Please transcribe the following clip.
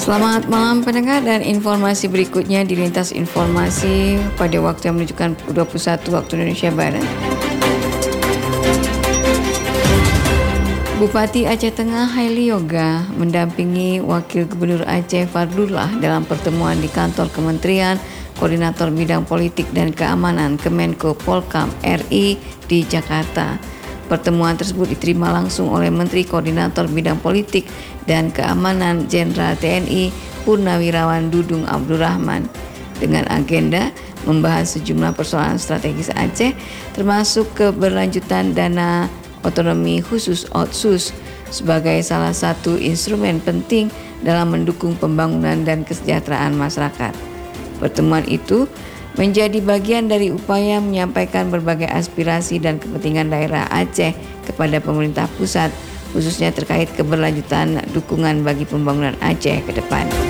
Selamat malam pendengar, dan informasi berikutnya di Lintas Informasi pada waktu yang menunjukkan 21 waktu Indonesia Barat. Bupati Aceh Tengah Haili Yoga mendampingi Wakil Gubernur Aceh Fadlullah dalam pertemuan di kantor Kementerian Koordinator Bidang Politik dan Keamanan Kemenko Polkam RI di Jakarta. Pertemuan tersebut diterima langsung oleh Menteri Koordinator Bidang Politik dan Keamanan Jenderal TNI Purnawirawan Dudung Abdurrahman dengan agenda membahas sejumlah persoalan strategis Aceh, termasuk keberlanjutan dana otonomi khusus OTSUS sebagai salah satu instrumen penting dalam mendukung pembangunan dan kesejahteraan masyarakat. Pertemuan itu menjadi bagian dari upaya menyampaikan berbagai aspirasi dan kepentingan daerah Aceh kepada pemerintah pusat, khususnya terkait keberlanjutan dukungan bagi pembangunan Aceh ke depan.